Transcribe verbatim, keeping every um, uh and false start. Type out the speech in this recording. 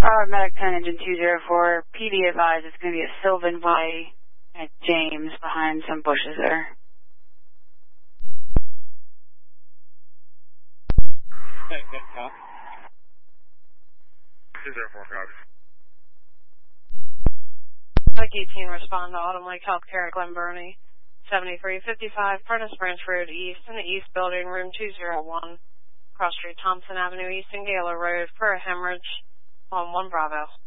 Uh, Medic ten, Engine two zero four, P D advised it's going to be a Sylvan Way at James behind some bushes there. Thanks, that's top. two zero four, copy. Mike eighteen, respond to Autumn Lake Healthcare at Glen Burnie, seventy-three fifty-five Furnace Branch Road East, in the East Building, room two oh one, cross street Thompson Avenue East and Gaylor Road, for a hemorrhage on one Bravo.